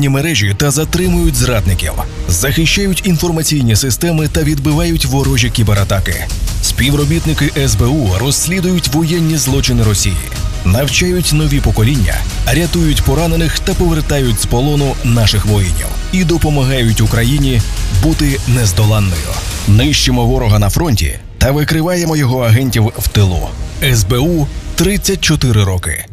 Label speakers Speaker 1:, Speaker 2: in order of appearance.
Speaker 1: соціальні мережі та затримують зрадників, захищають інформаційні системи та відбивають ворожі кібератаки. Співробітники СБУ розслідують воєнні злочини Росії, навчають нові покоління, рятують поранених та повертають з полону наших воїнів і допомагають Україні бути нездоланною. Нищимо ворога на фронті та викриваємо його агентів в тилу. СБУ 34 роки.